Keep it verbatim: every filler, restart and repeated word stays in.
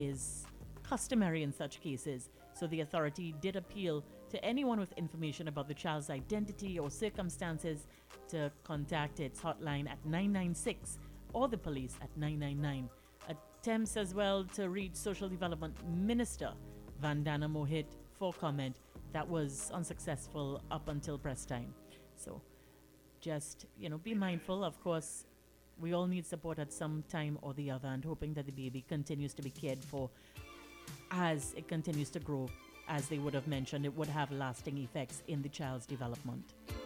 is customary in such cases. So the authority did appeal to anyone with information about the child's identity or circumstances to contact its hotline at nine nine six or the police at nine nine nine. Attempts as well to reach Social Development Minister Vandana Mohit for comment, that was unsuccessful up until press time. So just, you know, be mindful. Of course, we all need support at some time or the other, and hoping that the baby continues to be cared for as it continues to grow. As they would have mentioned, it would have lasting effects in the child's development.